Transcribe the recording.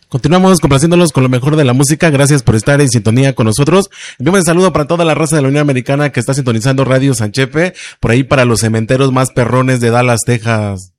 Continuamos complaciéndolos con lo mejor de la música. Gracias por estar en sintonía con nosotros. Enviamos un saludo para toda la raza de la Unión Americana que está sintonizando Radio Sanchepe, por ahí para los cementeros más perrones de Dallas, Texas.